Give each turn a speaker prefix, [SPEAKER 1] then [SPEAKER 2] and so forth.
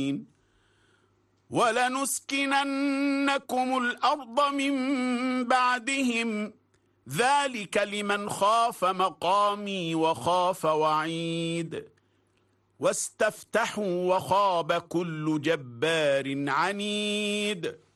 [SPEAKER 1] ولنسكننكم الأرض من بعدهم ذلك لمن خاف مقامي وخاف وعيد واستفتحوا وخاب كل جبار عنيد